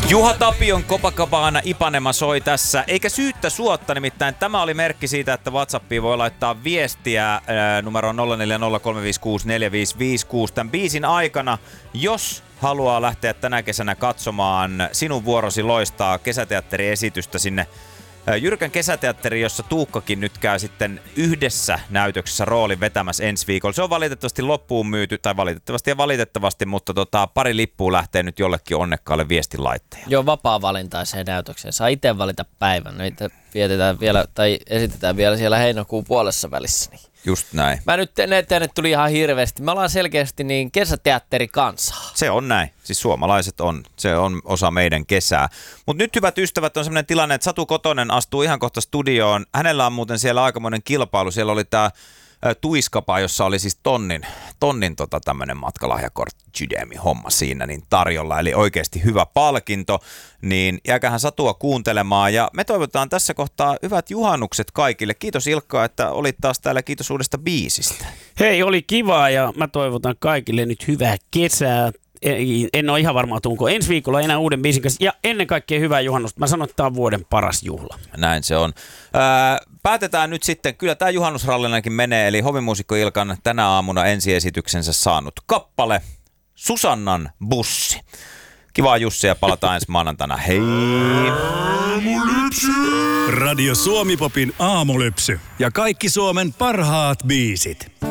Juha Tapion Copacabana Ipanema soi tässä, eikä syyttä suotta, nimittäin tämä oli merkki siitä, että WhatsAppiin voi laittaa viestiä numeroon 0403564556 tämän biisin aikana, jos haluaa lähteä tänä kesänä katsomaan Sinun vuorosi loistaa kesäteatteriesitystä sinne Jyrkän kesäteatteri, jossa Tuukkakin nyt käy sitten yhdessä näytöksessä roolin vetämässä ensi viikolla. Se on valitettavasti loppuun myyty, tai valitettavasti, mutta pari lippua lähtee nyt jollekin onnekkaalle viestinlaittajalle. Joo, vapaa-valintaiseen näytökseen. Saa itse valita päivän. Niitä vietetään vielä, tai esitetään vielä siellä heinäkuun puolessa välissä. Niin. Just näin. Tänne tuli ihan hirveästi. Me ollaan selkeästi niin kesäteatterikansaa. Se on näin. Siis suomalaiset on. Se on osa meidän kesää. Mutta nyt, hyvät ystävät, on sellainen tilanne, että Satu Kotonen astuu ihan kohta studioon. Hänellä on muuten siellä aikamoinen kilpailu. Siellä oli tämä Tuiskapa, jossa oli siis tonnin tämmöinen matkalahjakortti homma siinä niin tarjolla, eli oikeasti hyvä palkinto, niin jääkähän Satua kuuntelemaan, ja me toivotaan tässä kohtaa hyvät juhannukset kaikille. Kiitos Ilkka, että olit taas täällä, kiitos uudesta biisistä. Hei, oli kiva, ja mä toivotan kaikille nyt hyvää kesää. En ole ihan varma, tuunko ensi viikolla enää uuden biisin kanssa. Ja ennen kaikkea hyvää juhannusta. Mä sanon, että tämä on vuoden paras juhla. Näin se on. Päätetään nyt sitten, kyllä tämä juhannusrallinakin menee, eli Hovimuusikko Ilkan tänä aamuna ensiesityksensä saanut kappale Susannan bussi. Kivaa Jussi ja palataan ensi maanantaina. Hei! Radio Suomi Popin aamulypsy ja kaikki Suomen parhaat biisit.